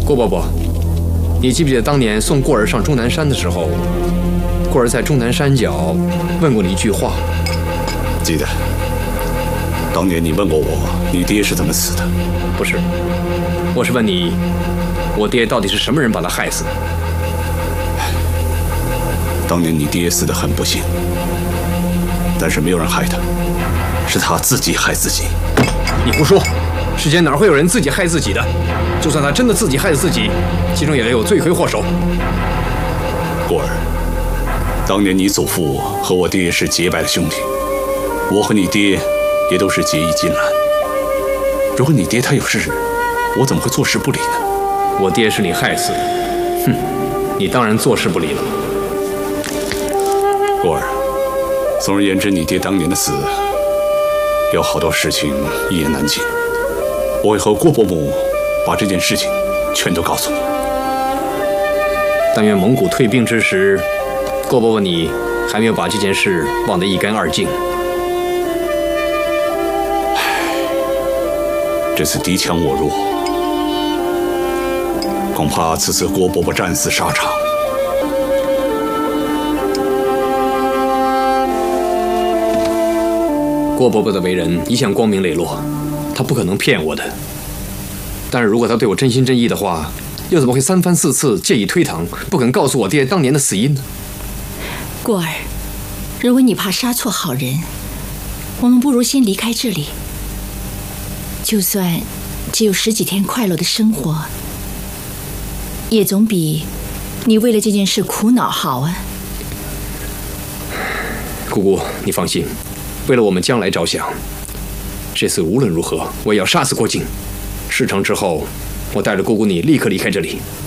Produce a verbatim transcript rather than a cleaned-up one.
郭伯伯，你记不记得当年送过儿上终南山的时候，过儿在终南山脚问过你一句话？ 记得。当年你问过我，你爹是怎么死的？ 不是，我是问你，我爹到底是什么人把他害死的？ 当年你爹死得很不幸，但是没有人害他，是他自己害自己。 你胡说！世间哪会有人自己害自己的？就算他真的自己害了自己，其中也有罪魁祸首。 过儿，当年你祖父和我爹是结拜的兄弟，我和你爹也都是结义金兰。如果你爹他有事，我怎么会坐视不理呢？ 我爹是你害死的，哼，你当然坐视不理了。 过儿，总而言之，你爹当年的死，有好多事情一言难尽。我会和郭伯母把这件事情全都告诉你。 但愿蒙古退兵之时，郭伯伯你还没有把这件事忘得一干二净。 这次敌强我弱，恐怕此次郭伯伯战死沙场。 郭伯伯的为人一向光明磊落，他不可能骗我的。但是如果他对我真心真意的话，又怎么会三番四次借以推搪，不肯告诉我爹当年的死因呢？ 过儿，如果你怕杀错好人，我们不如先离开这里。就算只有十几天快乐的生活，也总比你为了这件事苦恼好啊。 姑姑，你放心，为了我们将来着想，这次无论如何，我也要杀死郭靖。事成之后，我带着姑姑你立刻离开这里。